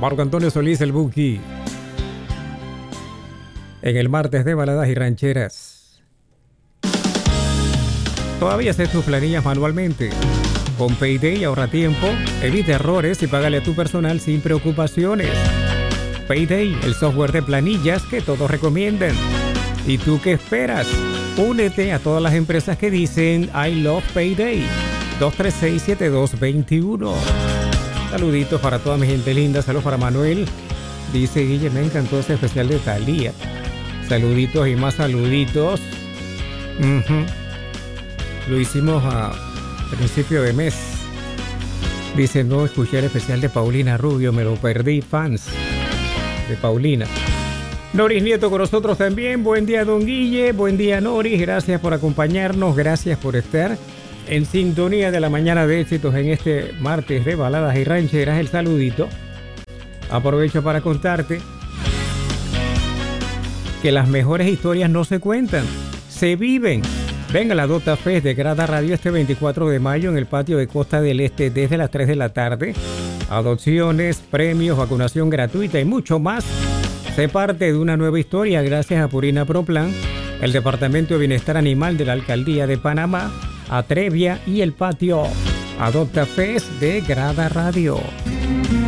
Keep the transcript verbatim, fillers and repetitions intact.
Marco Antonio Solís, el Buki. En el martes de baladas y rancheras. Todavía haces tus planillas manualmente. Con Payday ahorra tiempo, evita errores y págale a tu personal sin preocupaciones. Payday, el software de planillas que todos recomiendan. ¿Y tú qué esperas? Únete a todas las empresas que dicen I love Payday. dos tres seis, siete dos dos uno. Saluditos para toda mi gente linda. Saludos para Manuel. Dice Guille, me encantó ese especial de Thalía. Saluditos y más saluditos. Uh-huh. Lo hicimos a principio de mes. Dice, no escuché el especial de Paulina Rubio, me lo perdí, fans de Paulina. Noris Nieto con nosotros también. Buen día, don Guille. Buen día, Noris. Gracias por acompañarnos. Gracias por estar en sintonía de la mañana de éxitos en este martes de baladas y rancheras. El saludito. Aprovecho para contarte que las mejores historias no se cuentan, se viven. Venga la Dota Fest de Grada Radio este veinticuatro de mayo en el patio de Costa del Este desde las tres de la tarde. Adopciones, premios, vacunación gratuita y mucho más. Sé parte de una nueva historia gracias a Purina Pro Plan, el Departamento de Bienestar Animal de la Alcaldía de Panamá, Atrevia y el patio. Adopta Fest de Grada Radio.